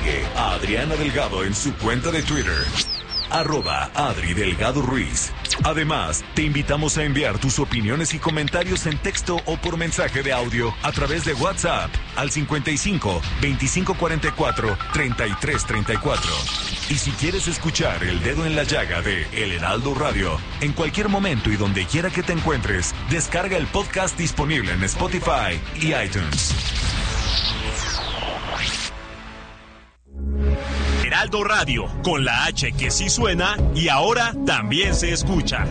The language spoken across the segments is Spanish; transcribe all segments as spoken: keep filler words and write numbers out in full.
Sigue a Adriana Delgado en su cuenta de Twitter, arroba Adri Delgado Ruiz. Además, te invitamos a enviar tus opiniones y comentarios en texto o por mensaje de audio a través de WhatsApp al cincuenta y cinco, veinticinco cuarenta y cuatro, treinta y tres treinta y cuatro. Y si quieres escuchar El Dedo en la Llaga de El Heraldo Radio, en cualquier momento y donde quiera que te encuentres, descarga el podcast disponible en Spotify y iTunes. Heraldo Radio, con la H que sí suena y ahora también se escucha.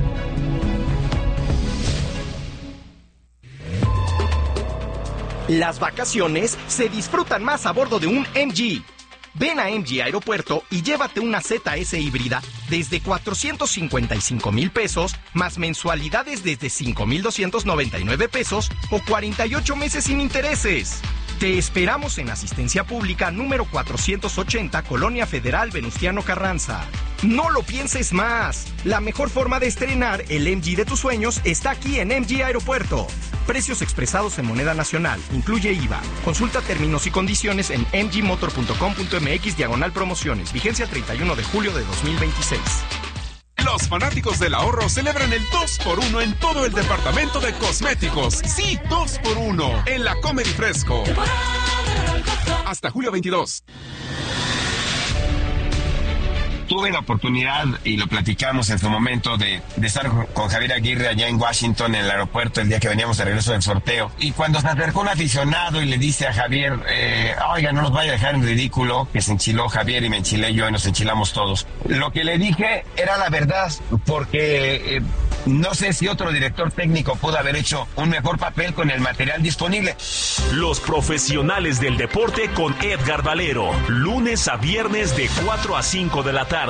Las vacaciones se disfrutan más a bordo de un M G. Ven a M G Aeropuerto y llévate una Z S híbrida desde cuatrocientos cincuenta y cinco mil pesos, más mensualidades desde cinco mil doscientos noventa y nueve pesos o cuarenta y ocho meses sin intereses. Te esperamos en Asistencia Pública número cuatrocientos ochenta, Colonia Federal Venustiano Carranza. No lo pienses más. La mejor forma de estrenar el M G de tus sueños está aquí en M G Aeropuerto. Precios expresados en moneda nacional. Incluye I V A. Consulta términos y condiciones en m g motor punto com punto m x diagonal promociones. Vigencia treinta y uno de julio de dos mil veintiséis. Los fanáticos del ahorro celebran el dos por uno en todo el departamento de cosméticos. Sí, dos por uno en la Comedy Fresco. Hasta julio veintidós. Tuve la oportunidad, y lo platicamos en su momento, de, de estar con Javier Aguirre allá en Washington, en el aeropuerto, el día que veníamos de regreso del sorteo. Y cuando se acercó un aficionado y le dice a Javier, eh, oiga, no nos vaya a dejar en ridículo, que se enchiló Javier y me enchilé yo y nos enchilamos todos. Lo que le dije era la verdad, porque eh, no sé si otro director técnico pudo haber hecho un mejor papel con el material disponible. Los profesionales del deporte con Edgar Valero, lunes a viernes de cuatro a cinco de la tarde.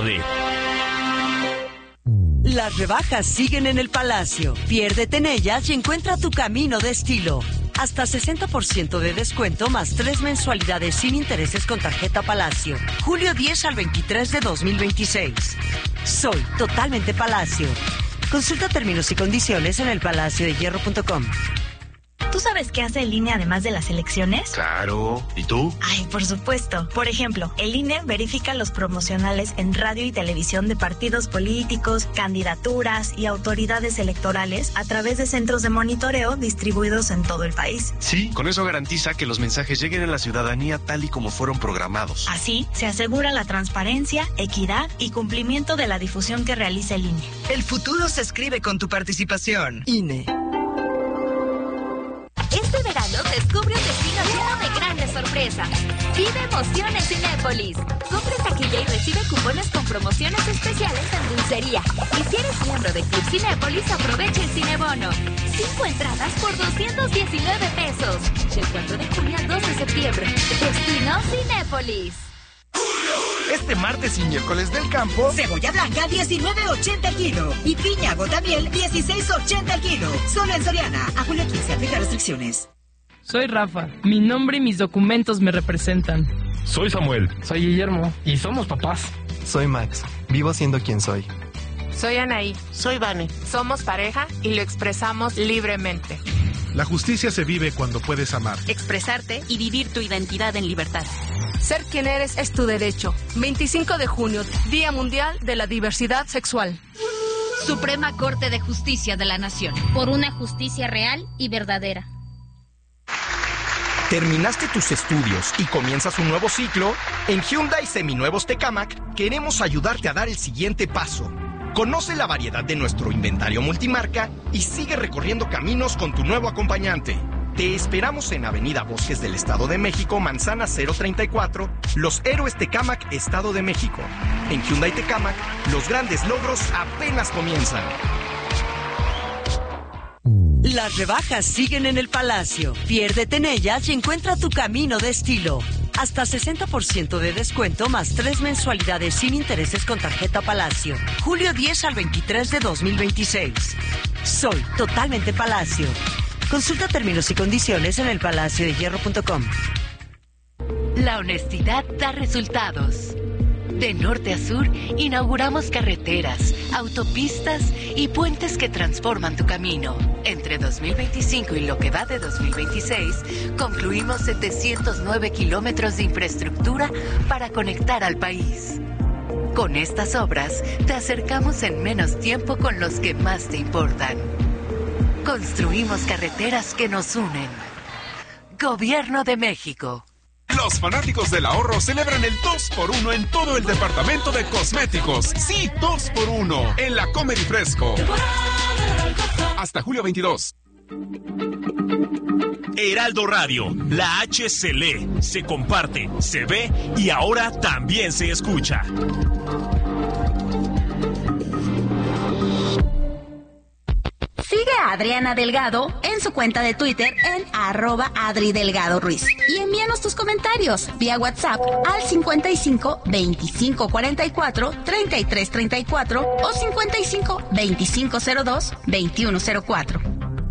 Las rebajas siguen en el Palacio. Piérdete en ellas y encuentra tu camino de estilo. Hasta sesenta por ciento de descuento más tres mensualidades sin intereses con tarjeta Palacio. Julio diez al veintitrés de dos mil veintiséis. Soy totalmente Palacio. Consulta términos y condiciones en el palacio de hierro punto com. ¿Tú sabes qué hace el I N E además de las elecciones? Claro. ¿Y tú? Ay, por supuesto. Por ejemplo, el I N E verifica los promocionales en radio y televisión de partidos políticos, candidaturas y autoridades electorales a través de centros de monitoreo distribuidos en todo el país. Sí, con eso garantiza que los mensajes lleguen a la ciudadanía tal y como fueron programados. Así, se asegura la transparencia, equidad y cumplimiento de la difusión que realiza el I N E. El futuro se escribe con tu participación. I N E. Este verano descubre un destino lleno de grandes sorpresas. Vive emociones Cinépolis. Compra taquilla y recibe cupones con promociones especiales en dulcería. Y si eres miembro de Club Cinépolis, aprovecha el Cinebono. Cinco entradas por doscientos diecinueve pesos. Del cuatro de junio al dos de septiembre. Destino Cinépolis. Este martes y miércoles del campo, cebolla blanca diecinueve ochenta el kilo y piña Gotamiel dieciséis ochenta el kilo. Solo en Soriana. A julio quince, aplica restricciones. Soy Rafa. Mi nombre y mis documentos me representan. Soy Samuel. Soy Guillermo. Y somos papás. Soy Max. Vivo siendo quien soy. Soy Anaí. Soy Vane. Somos pareja y lo expresamos libremente. La justicia se vive cuando puedes amar, expresarte y vivir tu identidad en libertad. Ser quien eres es tu derecho. veinticinco de junio, Día Mundial de la Diversidad Sexual. Suprema Corte de Justicia de la Nación. Por una justicia real y verdadera. ¿Terminaste tus estudios y comienzas un nuevo ciclo? En Hyundai Seminuevos Tecamac queremos ayudarte a dar el siguiente paso. Conoce la variedad de nuestro inventario multimarca y sigue recorriendo caminos con tu nuevo acompañante. Te esperamos en Avenida Bosques del Estado de México, Manzana cero treinta y cuatro, Los Héroes Tecamac, Estado de México. En Hyundai Tecamac, los grandes logros apenas comienzan. Las rebajas siguen en el Palacio. Piérdete en ellas y encuentra tu camino de estilo. Hasta sesenta por ciento de descuento más tres mensualidades sin intereses con tarjeta Palacio. Julio diez al veintitrés de dos mil veintiséis. Soy totalmente Palacio. Consulta términos y condiciones en el palacio de hierro punto com. La honestidad da resultados. De norte a sur, inauguramos carreteras, autopistas y puentes que transforman tu camino. Entre dos mil veinticinco y lo que va de dos mil veintiséis, concluimos setecientos nueve kilómetros de infraestructura para conectar al país. Con estas obras, te acercamos en menos tiempo con los que más te importan. Construimos carreteras que nos unen. Gobierno de México. Los fanáticos del ahorro celebran el dos por uno en todo el departamento de cosméticos. Sí, dos por uno en la Comer y Fresco. Hasta julio veintidós. Heraldo Radio, la H se lee, se comparte, se ve y ahora también se escucha. Sigue a Adriana Delgado en su cuenta de Twitter en arroba Adri Delgado Ruiz. Y envíanos tus comentarios vía WhatsApp al cincuenta y cinco veinticinco cuarenta y cuatro treinta y tres treinta y cuatro o cincuenta y cinco veinticinco cero dos veintiuno cero cuatro.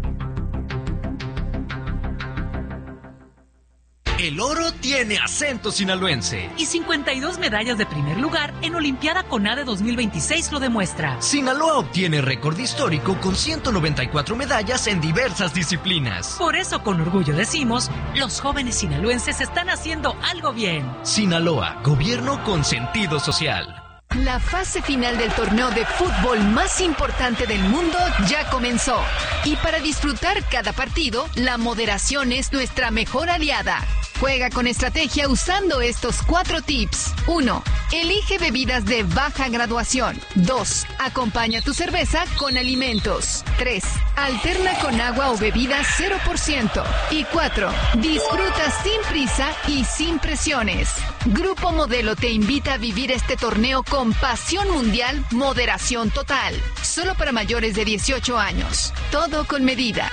El oro tiene acento sinaloense. Y cincuenta y dos medallas de primer lugar en Olimpiada CONADE dos mil veintiséis lo demuestra. Sinaloa obtiene récord histórico con ciento noventa y cuatro medallas en diversas disciplinas. Por eso con orgullo decimos, los jóvenes sinaloenses están haciendo algo bien. Sinaloa, gobierno con sentido social. La fase final del torneo de fútbol más importante del mundo ya comenzó. Y para disfrutar cada partido, la moderación es nuestra mejor aliada. Juega con estrategia usando estos cuatro tips. uno. Elige bebidas de baja graduación. dos. Acompaña tu cerveza con alimentos. tres. Alterna con agua o bebidas cero por ciento. Y cuatro. Disfruta sin prisa y sin presiones. Grupo Modelo te invita a vivir este torneo con pasión mundial, moderación total. Solo para mayores de dieciocho años. Todo con medida.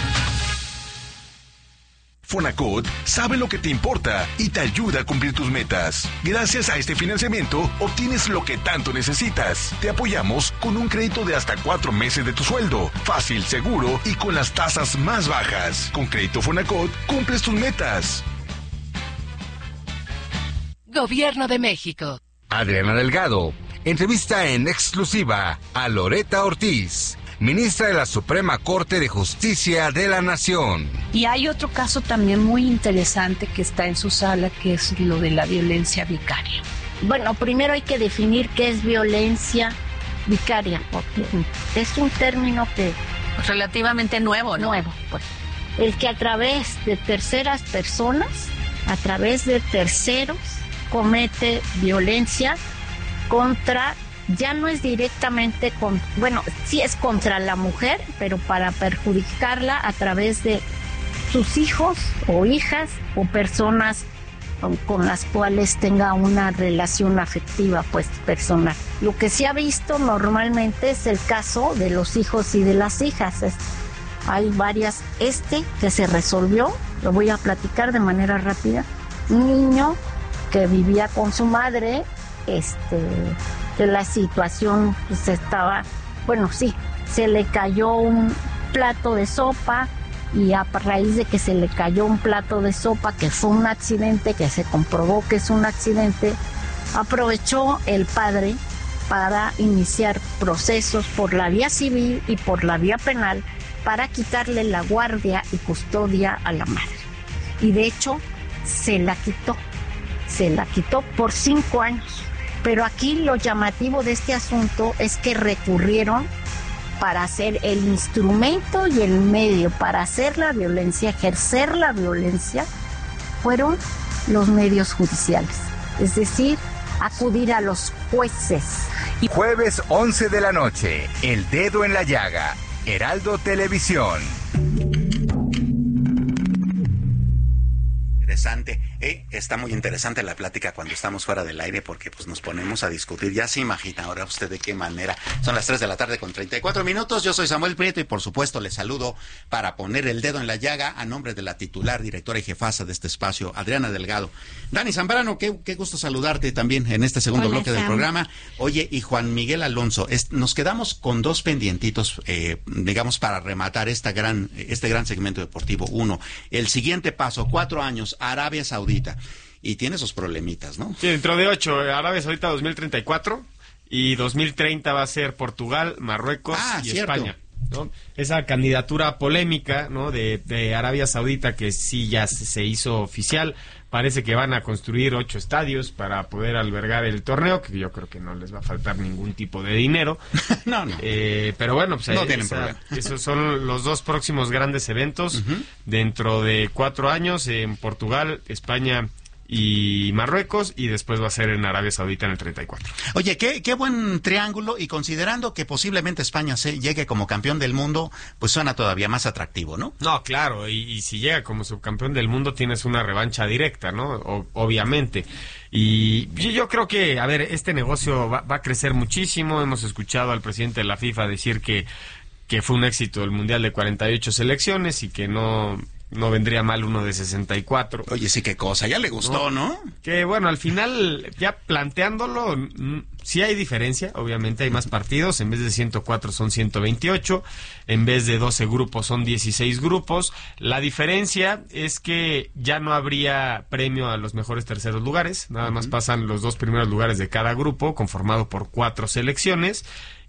Fonacot sabe lo que te importa y te ayuda a cumplir tus metas. Gracias a este financiamiento, obtienes lo que tanto necesitas. Te apoyamos con un crédito de hasta cuatro meses de tu sueldo. Fácil, seguro y con las tasas más bajas. Con Crédito Fonacot, cumples tus metas. Gobierno de México. Adriana Delgado entrevista en exclusiva a Loretta Ortiz, ministra de la Suprema Corte de Justicia de la Nación. Y hay otro caso también muy interesante que está en su sala, que es lo de la violencia vicaria. Bueno, primero hay que definir qué es violencia vicaria, porque es un término que... Relativamente nuevo, ¿no? Nuevo, pues. El que a través de terceras personas, a través de terceros, comete violencia contra... Ya no es directamente con, bueno, sí es contra la mujer, pero para perjudicarla a través de sus hijos o hijas o personas con, con las cuales tenga una relación afectiva, pues, personal. Lo que se ha visto normalmente es el caso de los hijos y de las hijas. Es, hay varias, este que se resolvió, lo voy a platicar de manera rápida. Un niño que vivía con su madre, este... que la situación pues estaba, bueno, sí, se le cayó un plato de sopa y a raíz de que se le cayó un plato de sopa, que fue un accidente, que se comprobó que es un accidente, aprovechó el padre para iniciar procesos por la vía civil y por la vía penal para quitarle la guardia y custodia a la madre. Y de hecho, se la quitó, se la quitó por cinco años. Pero aquí lo llamativo de este asunto es que recurrieron para hacer el instrumento y el medio para hacer la violencia, ejercer la violencia, fueron los medios judiciales. Es decir, acudir a los jueces. Jueves once de la noche, El Dedo en la Llaga, Heraldo Televisión. Interesante. Eh, está muy interesante la plática cuando estamos fuera del aire porque pues nos ponemos a discutir. Ya se imagina ahora usted de qué manera. Son las tres de la tarde con treinta y cuatro minutos. Yo soy Samuel Prieto y por supuesto les saludo para poner el dedo en la llaga a nombre de la titular, directora y jefasa de este espacio, Adriana Delgado. Dani Zambrano, qué, qué gusto saludarte también en este segundo Hola, bloque Sam. del programa. Oye, y Juan Miguel Alonso, es, nos quedamos con dos pendientitos, eh, digamos, para rematar esta gran, este gran segmento deportivo. Uno, el siguiente paso, cuatro años, Arabia Saudita. y tiene sus problemitas, ¿no? Sí, dentro de ocho, Arabia Saudita dos mil treinta y cuatro y dos mil treinta va a ser Portugal, Marruecos ah, y cierto. España, ¿no? Esa candidatura polémica, ¿no? de, de Arabia Saudita que sí ya se, se hizo oficial. Parece que van a construir ocho estadios para poder albergar el torneo, que yo creo que no les va a faltar ningún tipo de dinero. no, no. Eh, pero bueno, pues no ahí, tienen esa, problema. Esos son los dos próximos grandes eventos uh-huh. dentro de cuatro años en Portugal, España y Marruecos, y después va a ser en Arabia Saudita en el treinta y cuatro. Oye, qué, qué buen triángulo, y considerando que posiblemente España se llegue como campeón del mundo, pues suena todavía más atractivo, ¿no? No, claro, y, y si llega como subcampeón del mundo tienes una revancha directa, ¿no? O, obviamente. Y yo, yo creo que, a ver, este negocio va, va a crecer muchísimo. Hemos escuchado al presidente de la FIFA decir que, que fue un éxito el Mundial de cuarenta y ocho selecciones y que no... no vendría mal uno de sesenta y cuatro. Oye, sí, qué cosa, ya le gustó, ¿no? ¿no? Que bueno, al final, ya planteándolo, sí hay diferencia, obviamente hay más partidos, en vez de ciento cuatro son ciento veintiocho, en vez de doce grupos son dieciséis grupos. La diferencia es que ya no habría premio a los mejores terceros lugares, nada más uh-huh. pasan los dos primeros lugares de cada grupo, conformado por cuatro selecciones.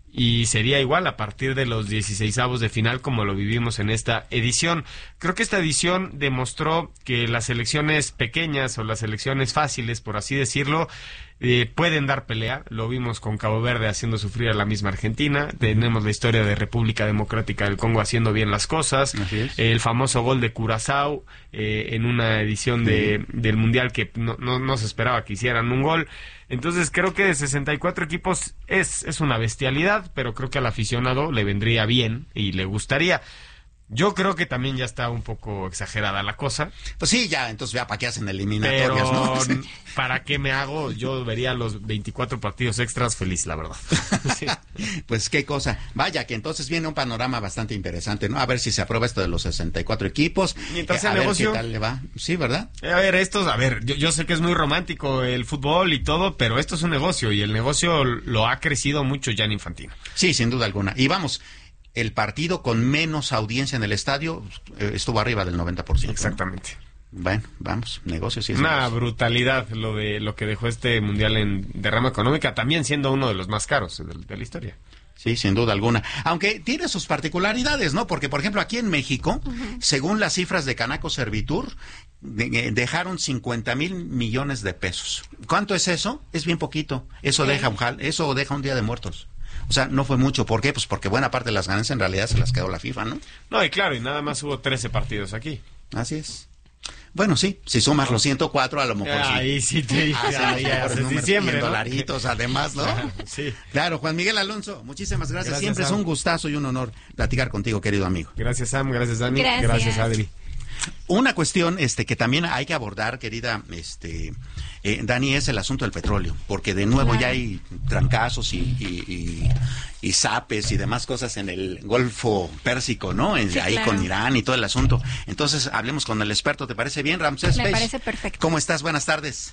Y sería igual a partir de los dieciseisavos de final como lo vivimos en esta edición. Creo que esta edición demostró que las selecciones pequeñas o las selecciones fáciles, por así decirlo, eh, pueden dar pelea. Lo vimos con Cabo Verde haciendo sufrir a la misma Argentina. Tenemos la historia de República Democrática del Congo haciendo bien las cosas. El famoso gol de Curazao eh, en una edición de, del Mundial que no, no, no se esperaba que hicieran un gol. Entonces creo que de sesenta y cuatro equipos es, es una bestialidad, pero creo que al aficionado le vendría bien y le gustaría. Yo creo que también ya está un poco exagerada la cosa. Pues sí, ya, entonces ya para qué hacen eliminatorias, pero, ¿no? ¿para qué me hago? Yo vería los veinticuatro partidos extras feliz, la verdad. Sí. Pues qué cosa. Vaya, que entonces viene un panorama bastante interesante, ¿no? A ver si se aprueba esto de los sesenta y cuatro equipos. Mientras eh, el a negocio... ver qué tal le va. Sí, ¿verdad? A ver, estos, a ver, yo, yo sé que es muy romántico el fútbol y todo, pero esto es un negocio y el negocio lo ha crecido mucho Gianni Infantino. Sí, sin duda alguna. Y vamos... el partido con menos audiencia en el estadio eh, estuvo arriba del noventa por ciento. Exactamente. ¿No? Bueno, vamos, negocio sí es una negocio. Brutalidad lo de lo que dejó este mundial en derrama económica, también siendo uno de los más caros de, de la historia. Sí, sin duda alguna. Aunque tiene sus particularidades, ¿no? Porque, por ejemplo, aquí en México, uh-huh. según las cifras de Canaco Servitur, de, dejaron cincuenta mil millones de pesos. ¿Cuánto es eso? Es bien poquito. Eso ¿Eh? deja un jal, eso deja un Día de Muertos. O sea, no fue mucho. ¿Por qué? Pues porque buena parte de las ganancias en realidad se las quedó la FIFA, ¿no? No, y claro, y nada más hubo trece partidos aquí. Así es. Bueno, sí, si sumas los ciento cuatro, a lo mejor sí. Ahí sí te dije, ah, sí, ya, es diciembre, ¿no? Dolaritos, además, ¿no? Sí. Claro, Juan Miguel Alonso, muchísimas gracias. gracias Siempre Sam. Es un gustazo y un honor platicar contigo, querido amigo. Gracias, Sam, gracias, Dani, gracias, gracias Adri. Una cuestión este que también hay que abordar, querida este eh, Dani, es el asunto del petróleo, porque de nuevo claro. ya hay trancazos y, y, y, y zapes y demás cosas en el Golfo Pérsico, ¿no? En, sí, ahí claro. con Irán y todo el asunto. Entonces, hablemos con el experto, ¿te parece bien, Ramsés? Me Page? parece perfecto. ¿Cómo estás? Buenas tardes.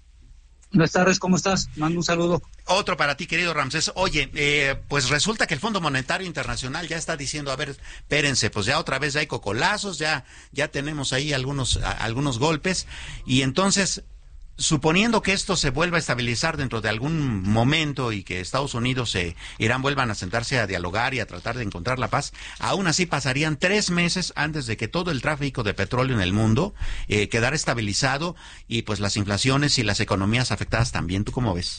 Buenas tardes, ¿cómo estás? Mando un saludo. Otro para ti, querido Ramsés. Oye, eh, pues resulta que el Fondo Monetario Internacional ya está diciendo, a ver, espérense, pues ya otra vez ya hay cocolazos, ya, ya tenemos ahí algunos, a, algunos golpes, y entonces, suponiendo que esto se vuelva a estabilizar dentro de algún momento y que Estados Unidos e eh, Irán vuelvan a sentarse a dialogar y a tratar de encontrar la paz, aún así pasarían tres meses antes de que todo el tráfico de petróleo en el mundo eh, quedara estabilizado y pues las inflaciones y las economías afectadas también. ¿Tú cómo ves?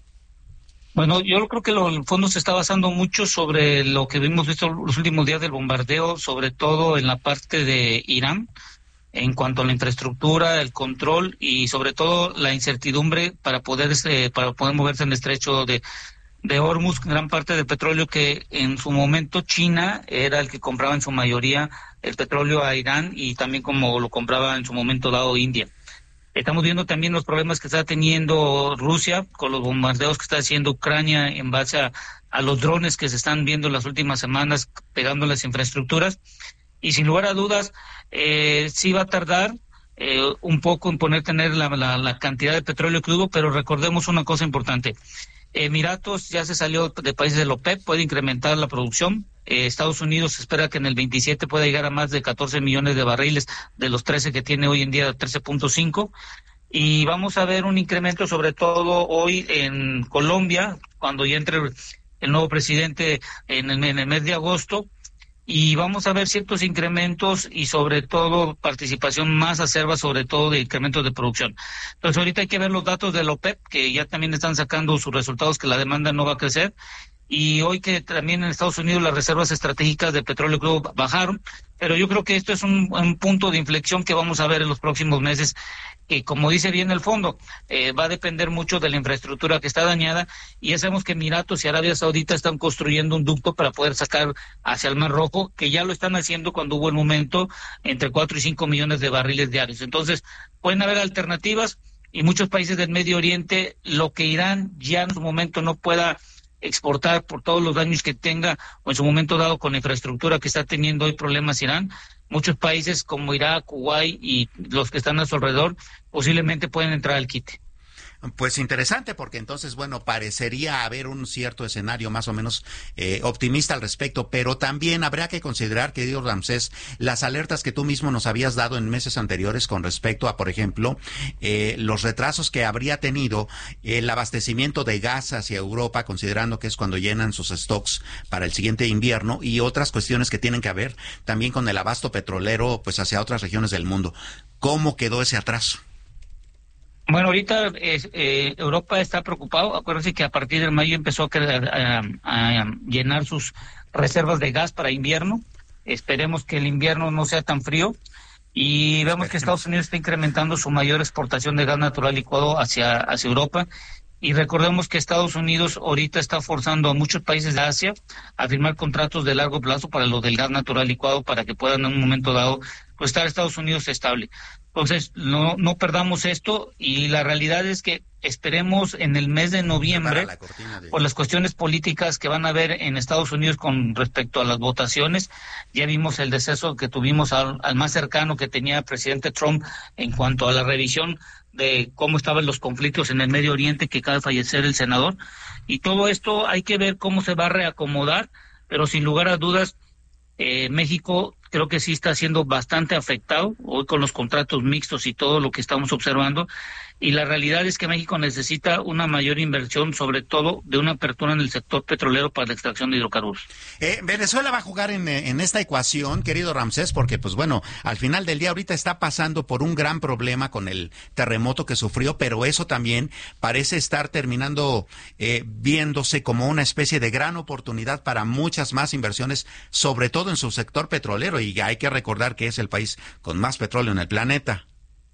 Bueno, yo creo que lo, el fondo se está basando mucho sobre lo que hemos visto los últimos días del bombardeo, sobre todo en la parte de Irán, en cuanto a la infraestructura, el control y sobre todo la incertidumbre para poder eh, para poder moverse en el estrecho de, de Hormuz, gran parte del petróleo que en su momento China era el que compraba en su mayoría el petróleo a Irán y también como lo compraba en su momento dado India. Estamos viendo también los problemas que está teniendo Rusia con los bombardeos que está haciendo Ucrania en base a, a los drones que se están viendo en las últimas semanas pegando las infraestructuras. Y sin lugar a dudas, eh, sí va a tardar eh, un poco en poder tener la, la, la cantidad de petróleo que hubo, pero recordemos una cosa importante. Emiratos ya se salió de países del OPEP, puede incrementar la producción. Eh, Estados Unidos espera que en el veintisiete pueda llegar a más de catorce millones de barriles de los trece que tiene hoy en día, trece punto cinco. y vamos a ver un incremento sobre todo hoy en Colombia, cuando ya entre el nuevo presidente en el, en el mes de agosto, y vamos a ver ciertos incrementos y sobre todo participación más acerba, sobre todo de incrementos de producción. Entonces ahorita hay que ver los datos de la OPEP, que ya también están sacando sus resultados, que la demanda no va a crecer, y hoy que también en Estados Unidos las reservas estratégicas de petróleo crudo bajaron, pero yo creo que esto es un, un punto de inflexión que vamos a ver en los próximos meses, que como dice bien el fondo, eh, va a depender mucho de la infraestructura que está dañada, y ya sabemos que Emiratos y Arabia Saudita están construyendo un ducto para poder sacar hacia el Mar Rojo, que ya lo están haciendo cuando hubo el momento entre cuatro y cinco millones de barriles diarios. Entonces, pueden haber alternativas, y muchos países del Medio Oriente, lo que Irán ya en su momento no pueda exportar por todos los daños que tenga, o en su momento dado con la infraestructura que está teniendo hoy problemas Irán, muchos países como Irak, Kuwait y los que están a su alrededor posiblemente pueden entrar al quite. Pues interesante, porque entonces, bueno, parecería haber un cierto escenario más o menos eh, optimista al respecto, pero también habrá que considerar, querido Ramsés, las alertas que tú mismo nos habías dado en meses anteriores con respecto a, por ejemplo, eh, los retrasos que habría tenido el abastecimiento de gas hacia Europa, considerando que es cuando llenan sus stocks para el siguiente invierno, y otras cuestiones que tienen que ver también con el abasto petrolero, pues hacia otras regiones del mundo. ¿Cómo quedó ese atraso? Bueno, ahorita eh, eh, Europa está preocupado. Acuérdense que a partir de mayo empezó a, a, a, a llenar sus reservas de gas para invierno. Esperemos que el invierno no sea tan frío. Y vemos que Estados Unidos está incrementando su mayor exportación de gas natural licuado hacia, hacia Europa. Y recordemos que Estados Unidos ahorita está forzando a muchos países de Asia a firmar contratos de largo plazo para lo del gas natural licuado, para que puedan en un momento dado pues estar Estados Unidos estable. Entonces, no, no perdamos esto, y la realidad es que esperemos en el mes de noviembre, de... por las cuestiones políticas que van a haber en Estados Unidos con respecto a las votaciones. Ya vimos el deceso que tuvimos al, al más cercano que tenía el presidente Trump en cuanto a la revisión de cómo estaban los conflictos en el Medio Oriente, que acaba de fallecer el senador. Y todo esto hay que ver cómo se va a reacomodar, pero sin lugar a dudas, eh, México creo que sí está siendo bastante afectado hoy con los contratos mixtos y todo lo que estamos observando, y la realidad es que México necesita una mayor inversión, sobre todo de una apertura en el sector petrolero para la extracción de hidrocarburos. Eh, Venezuela va a jugar en, en esta ecuación, querido Ramsés, porque pues bueno, al final del día ahorita está pasando por un gran problema con el terremoto que sufrió, pero eso también parece estar terminando eh, viéndose como una especie de gran oportunidad para muchas más inversiones, sobre todo en su sector petrolero, y hay que recordar que es el país con más petróleo en el planeta.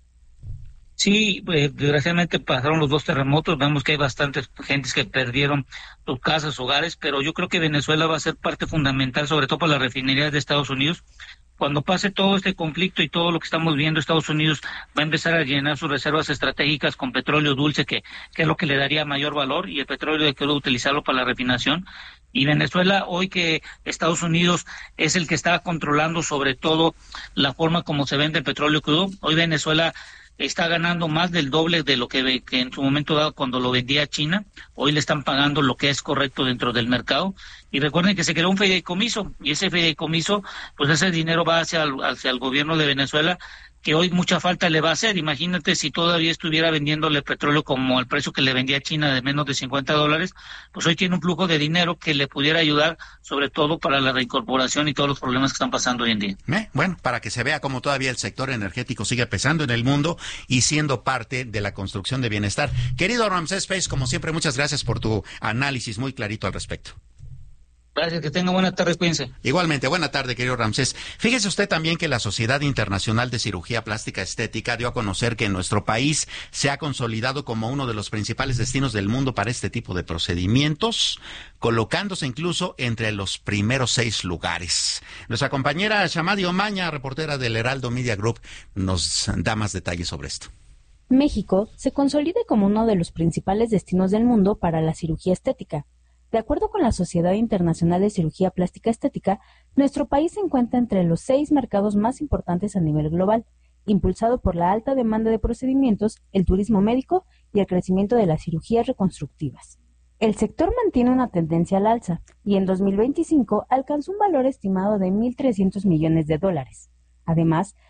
Sí, eh, desgraciadamente pasaron los dos terremotos, vemos que hay bastantes gentes que perdieron sus casas, hogares, pero yo creo que Venezuela va a ser parte fundamental, sobre todo para las refinerías de Estados Unidos. Cuando pase todo este conflicto y todo lo que estamos viendo, Estados Unidos va a empezar a llenar sus reservas estratégicas con petróleo dulce, que, que es lo que le daría mayor valor, y el petróleo hay que utilizarlo para la refinación. Y Venezuela, hoy que Estados Unidos es el que está controlando sobre todo la forma como se vende el petróleo crudo, hoy Venezuela está ganando más del doble de lo que, que en su momento dado cuando lo vendía a China. Hoy le están pagando lo que es correcto dentro del mercado. Y recuerden que se creó un fideicomiso, y ese fideicomiso, pues ese dinero va hacia el, hacia el gobierno de Venezuela, que hoy mucha falta le va a hacer. Imagínate si todavía estuviera vendiéndole petróleo como el precio que le vendía a China, de menos de cincuenta dólares, pues hoy tiene un flujo de dinero que le pudiera ayudar, sobre todo para la reincorporación y todos los problemas que están pasando hoy en día. Eh, bueno, para que se vea cómo todavía el sector energético sigue pesando en el mundo y siendo parte de la construcción de bienestar. Querido Ramsés Peix, como siempre, muchas gracias por tu análisis muy clarito al respecto. Gracias, que tenga buena tarde, cuídense. Igualmente, buena tarde, querido Ramsés. Fíjese usted también que la Sociedad Internacional de Cirugía Plástica Estética dio a conocer que nuestro país se ha consolidado como uno de los principales destinos del mundo para este tipo de procedimientos, colocándose incluso entre los primeros seis lugares. Nuestra compañera Shamadi Omaña, reportera del Heraldo Media Group, nos da más detalles sobre esto. México se consolida como uno de los principales destinos del mundo para la cirugía estética. De acuerdo con la Sociedad Internacional de Cirugía Plástica Estética, nuestro país se encuentra entre los seis mercados más importantes a nivel global, impulsado por la alta demanda de procedimientos, el turismo médico y el crecimiento de las cirugías reconstructivas. El sector mantiene una tendencia al alza y en dos mil veinticinco alcanzó un valor estimado de mil trescientos millones de dólares. Además,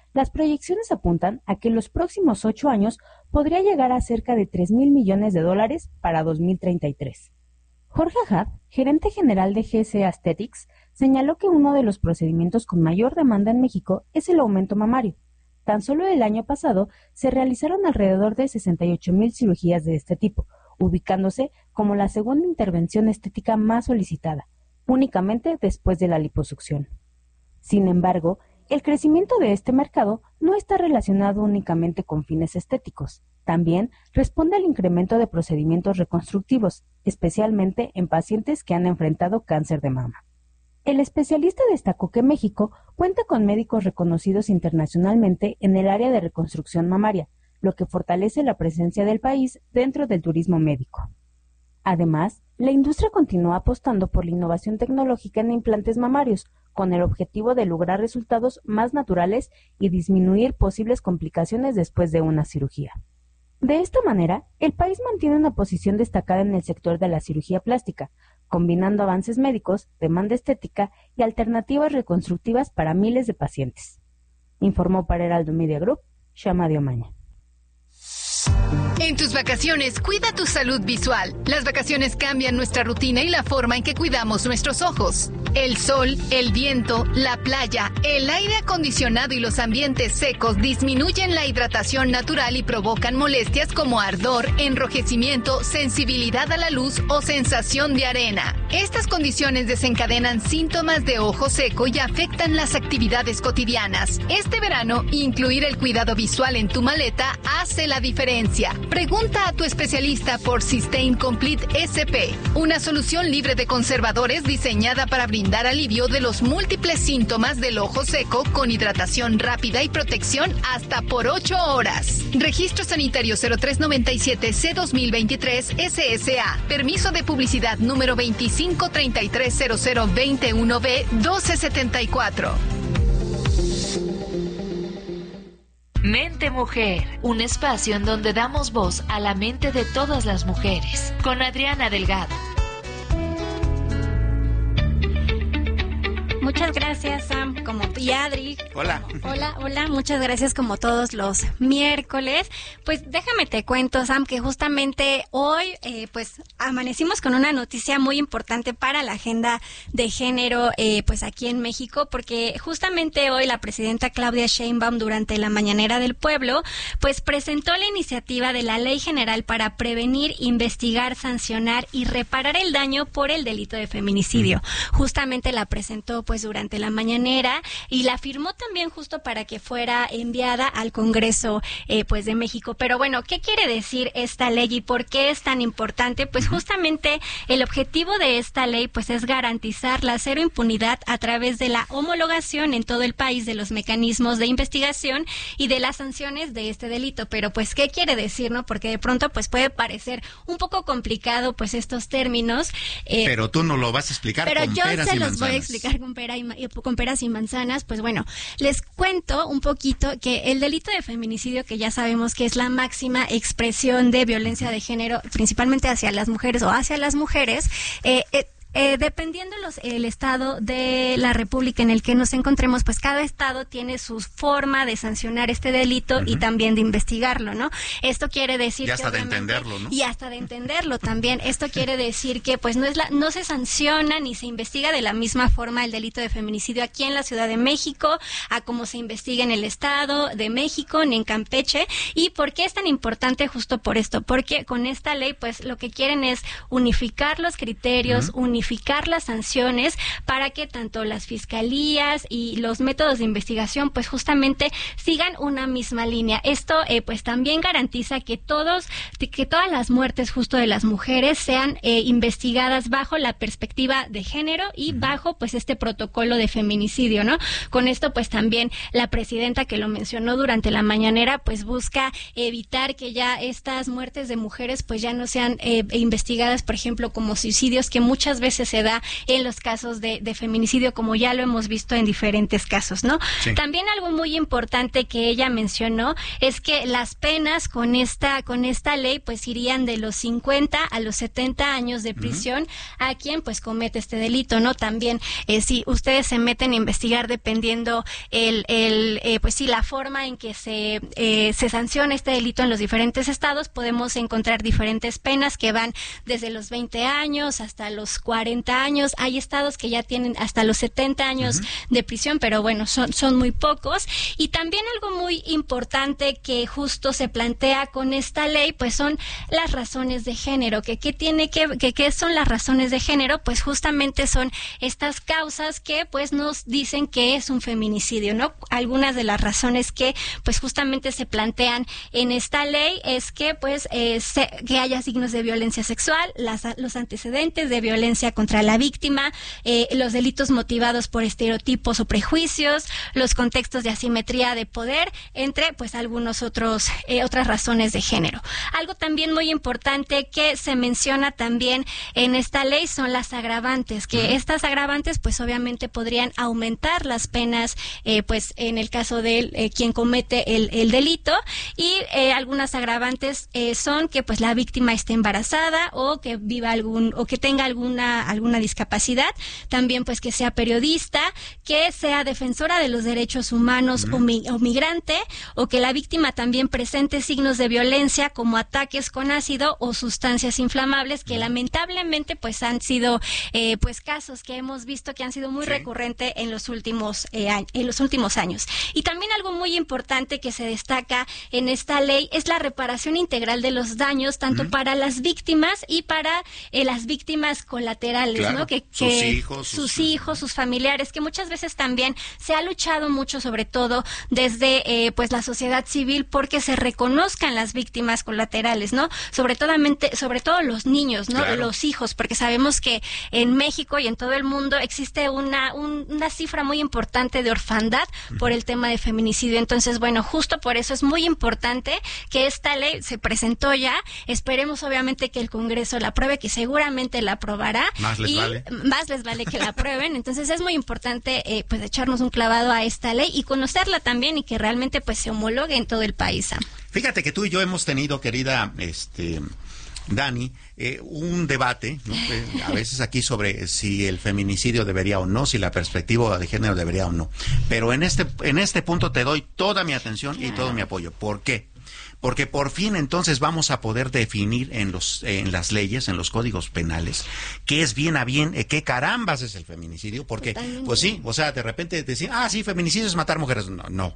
las proyecciones apuntan a que en los próximos ocho años podría llegar a cerca de tres mil millones de dólares para dos mil treinta y tres. Jorge Hadd, gerente general de G C Aesthetics, señaló que uno de los procedimientos con mayor demanda en México es el aumento mamario. Tan solo el año pasado se realizaron alrededor de sesenta y ocho mil cirugías de este tipo, ubicándose como la segunda intervención estética más solicitada, únicamente después de la liposucción. Sin embargo, el crecimiento de este mercado no está relacionado únicamente con fines estéticos. También responde al incremento de procedimientos reconstructivos, especialmente en pacientes que han enfrentado cáncer de mama. El especialista destacó que México cuenta con médicos reconocidos internacionalmente en el área de reconstrucción mamaria, lo que fortalece la presencia del país dentro del turismo médico. Además, la industria continúa apostando por la innovación tecnológica en implantes mamarios, con el objetivo de lograr resultados más naturales y disminuir posibles complicaciones después de una cirugía. De esta manera, el país mantiene una posición destacada en el sector de la cirugía plástica, combinando avances médicos, demanda estética y alternativas reconstructivas para miles de pacientes. Informó para Heraldo Media Group, Shama Diomaña. En tus vacaciones, cuida tu salud visual. Las vacaciones cambian nuestra rutina y la forma en que cuidamos nuestros ojos. El sol, el viento, la playa, el aire acondicionado y los ambientes secos disminuyen la hidratación natural y provocan molestias como ardor, enrojecimiento, sensibilidad a la luz o sensación de arena. Estas condiciones desencadenan síntomas de ojo seco y afectan las actividades cotidianas. Este verano, incluir el cuidado visual en tu maleta hace la diferencia. Pregunta a tu especialista por Systane Complete S P, una solución libre de conservadores diseñada para brindar alivio de los múltiples síntomas del ojo seco con hidratación rápida y protección hasta por ocho horas. Registro sanitario cero tres noventa y siete C dos mil veintitrés S S A. Permiso de publicidad número veinticinco treinta y tres cero cero veintiuno B doce setenta y cuatro. Mente Mujer, un espacio en donde damos voz a la mente de todas las mujeres, con Adriana Delgado. Muchas gracias, Sam, como y Adri. Hola. Hola, hola, muchas gracias como todos los miércoles. Pues déjame te cuento, Sam, que justamente hoy eh, pues amanecimos con una noticia muy importante para la agenda de género eh, pues aquí en México, porque justamente hoy la presidenta Claudia Sheinbaum durante la Mañanera del Pueblo pues presentó la iniciativa de la Ley General para prevenir, investigar, sancionar y reparar el daño por el delito de feminicidio. Mm. Justamente la presentó pues durante la mañanera y la firmó también justo para que fuera enviada al Congreso eh, pues de México. Pero bueno, ¿qué quiere decir esta ley y por qué es tan importante? Pues justamente el objetivo de esta ley pues es garantizar la cero impunidad a través de la homologación en todo el país de los mecanismos de investigación y de las sanciones de este delito. Pero pues, ¿qué quiere decir, no? Porque de pronto pues puede parecer un poco complicado pues estos términos. Eh, pero tú no lo vas a explicar pero con yo peras se y los manzanas. Voy a explicar con, pera y, con peras y manzanas. Pues bueno, les cuento un poquito que el delito de feminicidio, que ya sabemos que es la máxima expresión de violencia de género, principalmente hacia las mujeres o hacia las mujeres, eh, eh, Eh, dependiendo los, el estado de la República en el que nos encontremos, pues cada estado tiene su forma de sancionar este delito uh-huh. y también de investigarlo, ¿no? Esto quiere decir y hasta que de entenderlo, ¿no? Y hasta de entenderlo también. Esto quiere decir que pues no es la, no se sanciona ni se investiga de la misma forma el delito de feminicidio aquí en la Ciudad de México, a como se investiga en el Estado de México, ni en Campeche. ¿Y por qué es tan importante? Justo por esto, porque con esta ley pues lo que quieren es unificar los criterios, uh-huh. unificar las sanciones para que tanto las fiscalías y los métodos de investigación pues justamente sigan una misma línea. Esto eh, pues también garantiza que todos que todas las muertes justo de las mujeres sean eh, investigadas bajo la perspectiva de género y bajo pues este protocolo de feminicidio, ¿no? Con esto pues también la presidenta, que lo mencionó durante la mañanera, pues busca evitar que ya estas muertes de mujeres pues ya no sean eh, investigadas, por ejemplo, como suicidios, que muchas veces justicia se da en los casos de, de feminicidio, como ya lo hemos visto en diferentes casos, ¿no? Sí. También algo muy importante que ella mencionó es que las penas con esta con esta ley pues irían de los cincuenta a los setenta años de prisión uh-huh. a quien pues comete este delito, ¿no? También eh, si ustedes se meten a investigar dependiendo el, el eh, pues sí la forma en que se eh, se sanciona este delito en los diferentes estados, podemos encontrar diferentes penas que van desde los veinte años hasta los cuarenta años. Hay estados que ya tienen hasta los setenta años uh-huh. de prisión, pero bueno, son son muy pocos. Y también algo muy importante que justo se plantea con esta ley, pues son las razones de género. que qué tiene que, que qué son las razones de género? Pues justamente son estas causas que pues nos dicen que es un feminicidio, ¿no? Algunas de las razones que pues justamente se plantean en esta ley es que pues eh, se, que haya signos de violencia sexual, las, los antecedentes de violencia contra la víctima, eh, los delitos motivados por estereotipos o prejuicios, los contextos de asimetría de poder, entre pues algunos otros eh, otras razones de género. Algo también muy importante que se menciona también en esta ley son las agravantes, que uh-huh. estas agravantes pues obviamente podrían aumentar las penas eh, pues en el caso de eh, quien comete el, el delito, y eh, algunas agravantes eh, son que pues la víctima esté embarazada o que viva algún o que tenga alguna alguna discapacidad, también pues que sea periodista, que sea defensora de los derechos humanos uh-huh. o, mi, o migrante, o que la víctima también presente signos de violencia como ataques con ácido o sustancias inflamables, que uh-huh. lamentablemente pues han sido eh, pues casos que hemos visto que han sido muy sí. recurrentes en los últimos eh, en los últimos años. Y también algo muy importante que se destaca en esta ley es la reparación integral de los daños, tanto uh-huh. para las víctimas y para eh, las víctimas colaterales, claro. ¿no? Que, que sus hijos, sus, sus hijos, sus familiares, que muchas veces también se ha luchado mucho, sobre todo desde eh, pues la sociedad civil, porque se reconozcan las víctimas colaterales, ¿no? Sobre todo, sobre todo los niños, ¿no? Claro. Los hijos, porque sabemos que en México y en todo el mundo existe una un, una cifra muy importante de orfandad uh-huh. por el tema de feminicidio. Entonces, bueno, justo por eso es muy importante que esta ley se presentó ya. Esperemos obviamente que el Congreso la apruebe, que seguramente la aprobará. Más les y vale. Más les vale que la aprueben. Entonces es muy importante eh, pues echarnos un clavado a esta ley y conocerla también, y que realmente pues se homologue en todo el país. Sam. Fíjate que tú y yo hemos tenido, querida este Dani, eh, un debate, ¿no? eh, a veces aquí sobre si el feminicidio debería o no, si la perspectiva de género debería o no. Pero en este en este punto te doy toda mi atención claro. y todo mi apoyo. ¿Por qué? Porque por fin entonces vamos a poder definir en los en las leyes, en los códigos penales, qué es bien a bien, eh, qué carambas es el feminicidio. Porque, totalmente. Pues sí, o sea, de repente decir, ah, sí, feminicidio es matar mujeres. No, no.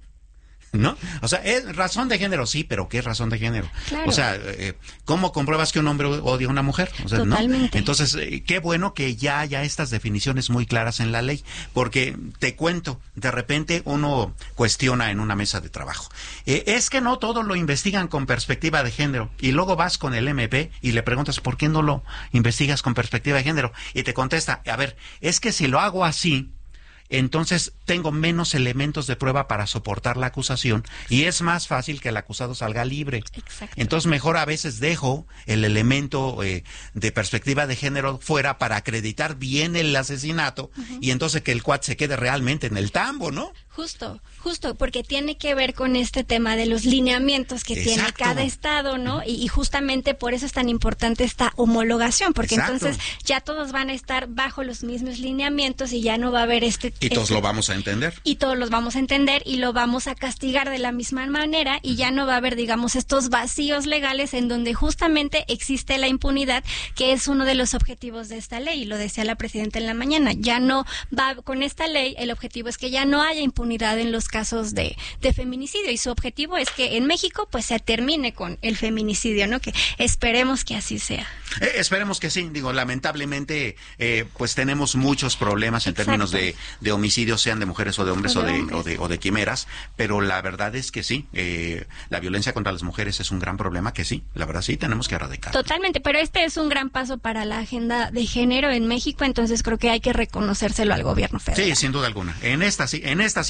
¿No? O sea, es razón de género, sí, pero ¿qué es razón de género? Claro. O sea, eh, ¿cómo compruebas que un hombre odia a una mujer? O sea, totalmente. ¿no? Entonces, eh, qué bueno que ya haya estas definiciones muy claras en la ley, porque te cuento, de repente uno cuestiona en una mesa de trabajo. Eh, es que no todo lo investigan con perspectiva de género, y luego vas con el M P y le preguntas, ¿por qué no lo investigas con perspectiva de género? Y te contesta, a ver, es que si lo hago así, entonces tengo menos elementos de prueba para soportar la acusación y es más fácil que el acusado salga libre. Exacto. Entonces mejor a veces dejo el elemento eh, de perspectiva de género fuera para acreditar bien el asesinato uh-huh. y entonces que el cuat se quede realmente en el tambo, ¿no? Justo, justo, porque tiene que ver con este tema de los lineamientos que Exacto. tiene cada estado, ¿no? Y, y justamente por eso es tan importante esta homologación, porque Exacto. entonces ya todos van a estar bajo los mismos lineamientos y ya no va a haber este... Y todos este, lo vamos a entender. Y todos los vamos a entender y lo vamos a castigar de la misma manera, y ya no va a haber, digamos, estos vacíos legales en donde justamente existe la impunidad, que es uno de los objetivos de esta ley, y lo decía la presidenta en la mañana. Ya no va, con esta ley, el objetivo es que ya no haya impunidad en los casos de, de feminicidio, y su objetivo es que en México pues se termine con el feminicidio, ¿no? Que esperemos que así sea. Eh, esperemos que sí, digo, lamentablemente eh, pues tenemos muchos problemas en Exacto. términos de, de homicidios, sean de mujeres o de hombres o de, o de, hombres. O de, o de quimeras, pero la verdad es que sí, eh, la violencia contra las mujeres es un gran problema que sí, la verdad sí tenemos que erradicar. Totalmente, pero este es un gran paso para la agenda de género en México, entonces creo que hay que reconocérselo al gobierno federal. Sí, sin duda alguna, en esta sí, en esta sí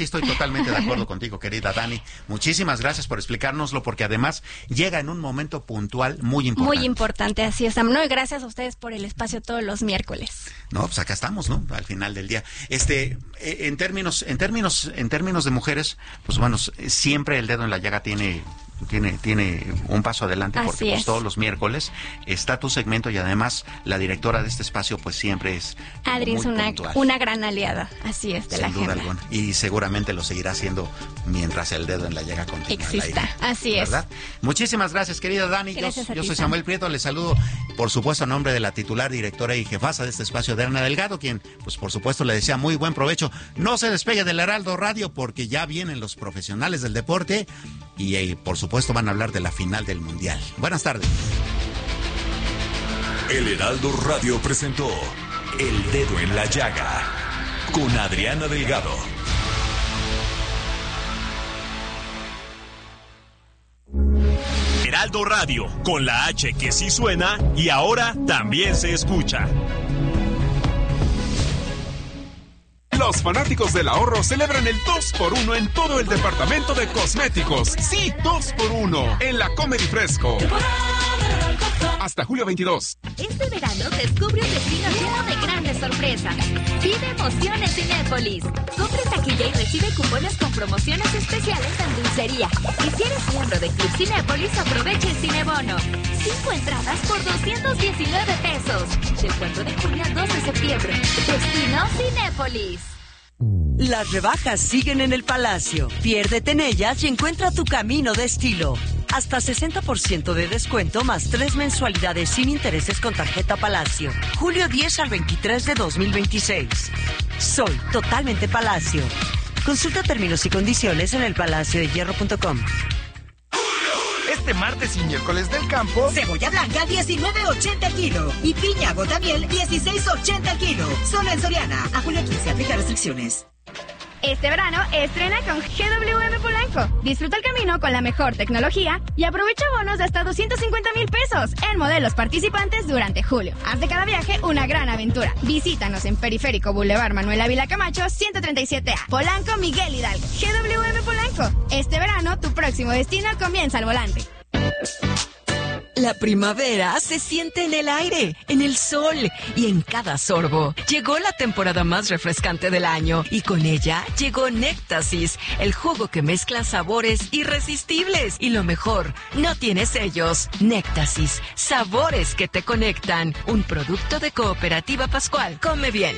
estoy totalmente de acuerdo contigo, querida Dani. Muchísimas gracias por explicárnoslo, porque además llega en un momento puntual muy importante. Muy importante, así es, Sam. No, y gracias a ustedes por el espacio todos los miércoles. No, pues acá estamos, ¿no? Al final del día. Este, en términos, en términos, en términos de mujeres, pues bueno, siempre el dedo en la llaga tiene tiene tiene un paso adelante, Así porque pues es. todos los miércoles está tu segmento, y además la directora de este espacio pues siempre es Adri muy es una, puntual. una gran aliada, así es, de la Sin duda agenda. alguna. Y seguramente lo seguirá haciendo mientras el dedo en la llaga continúe al Exista, aire, así es. ¿verdad? Muchísimas gracias, querida Dani. Yo, Gracias a yo ti, soy Sam. Samuel Prieto, les saludo, por supuesto, a nombre de la titular, directora y jefasa de este espacio, Adriana Delgado, quien, pues por supuesto, le desea muy buen provecho. No se despegue del Heraldo Radio, porque ya vienen los profesionales del deporte y, eh, por supuesto, van a hablar de la final del Mundial. Buenas tardes. El Heraldo Radio presentó El Dedo en la Llaga con Adriana Delgado. Heraldo Radio, con la H que sí suena y ahora también se escucha. Los fanáticos del ahorro celebran el dos por uno en todo el departamento de cosméticos. Sí, dos por uno en la Comedy Fresco. Hasta julio veintidós. Este verano descubre un destino lleno de grandes sorpresas. Vive emociones Cinépolis. Compra en taquilla y recibe cupones con promociones especiales en dulcería. Y si eres miembro de Club Cinépolis, aprovecha el Cinebono. Cinco entradas por doscientos diecinueve pesos. Del cuatro de junio al dos de septiembre. Destino Cinépolis. Las rebajas siguen en el Palacio. Piérdete en ellas y encuentra tu camino de estilo. Hasta sesenta por ciento de descuento más tres mensualidades sin intereses con tarjeta Palacio. julio diez al veintitrés de dos mil veintiséis. Soy totalmente Palacio. Consulta términos y condiciones en el palacio de hierro punto com. Este martes y miércoles del campo, cebolla blanca diecinueve ochenta el kilo y piña gotamiel dieciséis ochenta el kilo. Solo en Soriana. A julio quince, aplica restricciones. Este verano estrena con G W M Polanco. Disfruta el camino con la mejor tecnología y aprovecha bonos de hasta doscientos cincuenta mil pesos en modelos participantes durante julio. Haz de cada viaje una gran aventura. Visítanos en Periférico Boulevard Manuel Ávila Camacho ciento treinta y siete A. Polanco, Miguel Hidalgo. G W M Polanco. Este verano tu próximo destino comienza al volante. La primavera se siente en el aire, en el sol y en cada sorbo. Llegó la temporada más refrescante del año y con ella llegó Néctasis, el jugo que mezcla sabores irresistibles. Y lo mejor, no tiene sellos. Néctasis, sabores que te conectan. Un producto de Cooperativa Pascual. Come bien.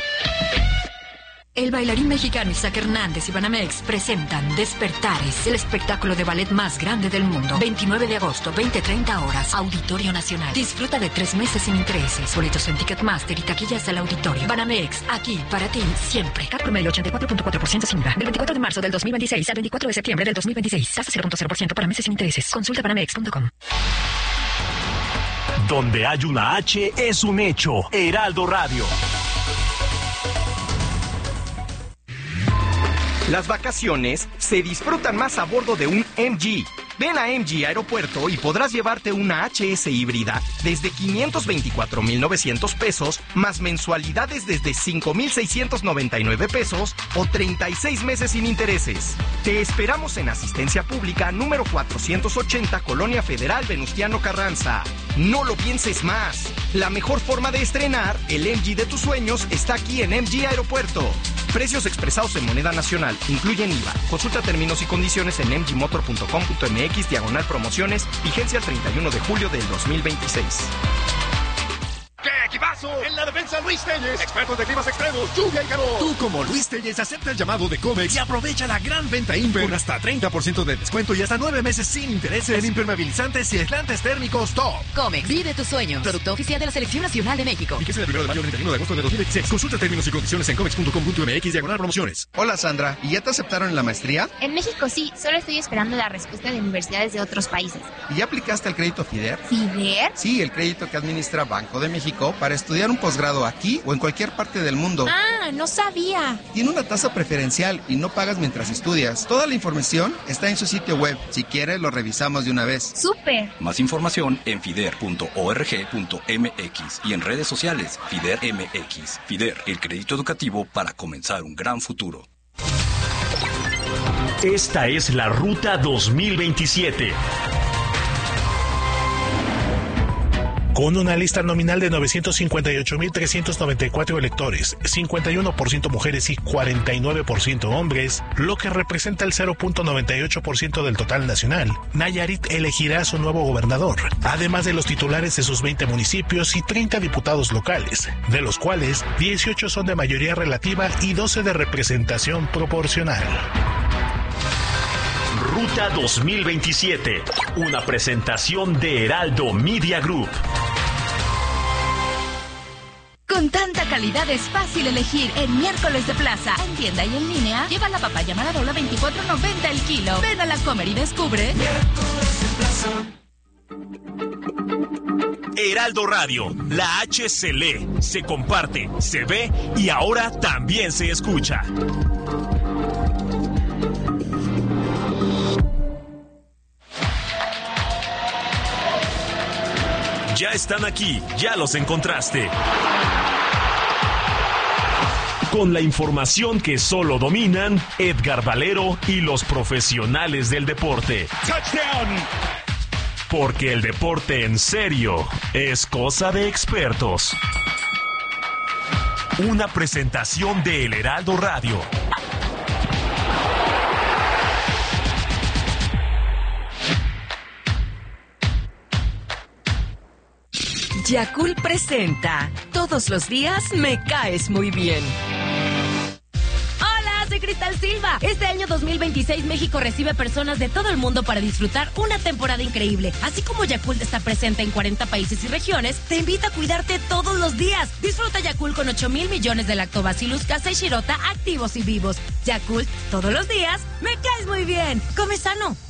El bailarín mexicano Isaac Hernández y Banamex presentan Despertares, el espectáculo de ballet más grande del mundo. veintinueve de agosto, veinte treinta horas, Auditorio Nacional. Disfruta de tres meses sin intereses. Boletos en Ticketmaster y taquillas del auditorio. Banamex, aquí para ti, siempre. Cat promedio ochenta y cuatro punto cuatro por ciento sin I V A. Del veinticuatro de marzo del dos mil veintiséis al veinticuatro de septiembre del dos mil veintiséis. Tasa cero punto cero por ciento para meses sin intereses. Consulta banamex punto com. Donde hay una H es un hecho. Heraldo Radio. Las vacaciones se disfrutan más a bordo de un M G. Ven a M G Aeropuerto y podrás llevarte una H S híbrida desde quinientos veinticuatro mil novecientos pesos, más mensualidades desde cinco mil seiscientos noventa y nueve pesos o treinta y seis meses sin intereses. Te esperamos en Asistencia Pública número cuatrocientos ochenta, Colonia Federal, Venustiano Carranza. No lo pienses más. La mejor forma de estrenar el M G de tus sueños está aquí en M G Aeropuerto. Precios expresados en moneda nacional. Incluyen I V A. Consulta términos y condiciones en m g motor punto com punto m x diagonal promociones. Vigencia el treinta y uno de julio del dos mil veintiséis. ¡Qué equipazo! En la defensa Luis Telles, expertos de climas extremos, lluvia y calor. Tú como Luis Telles acepta el llamado de Comex y aprovecha la gran venta Imper con hasta treinta por ciento de descuento y hasta nueve meses sin intereses en impermeabilizantes y aislantes térmicos top. Comex, vive tus sueños. Producto oficial de la Selección Nacional de México. Y que es el primero de mayo al treinta y uno de agosto de dos mil veintiséis. Consulta términos y condiciones en comex punto com punto m x diagonal promociones. Hola Sandra, ¿y ya te aceptaron en la maestría? En México sí, solo estoy esperando la respuesta de universidades de otros países. ¿Y ya aplicaste al crédito FIDER? ¿FIDER? Sí, el crédito que administra Banco de México para estudiar un posgrado aquí o en cualquier parte del mundo. Ah, no sabía. Tiene una tasa preferencial y no pagas mientras estudias. Toda la información está en su sitio web. Si quieres, lo revisamos de una vez. ¡Súper! Más información en fider punto org punto m x y en redes sociales FIDER M X. FIDER, el crédito educativo para comenzar un gran futuro. Esta es la Ruta dos mil veintisiete. Con una lista nominal de novecientos cincuenta y ocho mil trescientos noventa y cuatro electores, cincuenta y uno por ciento mujeres y cuarenta y nueve por ciento hombres, lo que representa el cero punto noventa y ocho por ciento del total nacional, Nayarit elegirá a su nuevo gobernador, además de los titulares de sus veinte municipios y treinta diputados locales, de los cuales dieciocho son de mayoría relativa y doce de representación proporcional. Ruta dos mil veintisiete, una presentación de Heraldo Media Group. Con tanta calidad es fácil elegir en Miércoles de Plaza. En tienda y en línea, lleva la papaya Maradola veinticuatro noventa el kilo. Ven a la Comer y descubre. Heraldo Radio, la H se lee, se comparte, se ve y ahora también se escucha. Ya están aquí, ya los encontraste. Con la información que solo dominan Edgar Valero y los profesionales del deporte. ¡Touchdown! Porque el deporte en serio es cosa de expertos. Una presentación de El Heraldo Radio. Yakult presenta Todos los días me caes muy bien. Hola, soy Cristal Silva. Este año dos mil veintiséis México recibe personas de todo el mundo para disfrutar una temporada increíble. Así como Yakult está presente en cuarenta países y regiones, te invita a cuidarte todos los días. Disfruta Yakult con ocho mil millones de Lactobacillus casei shirota activos y vivos. Yakult, todos los días me caes muy bien. Come sano.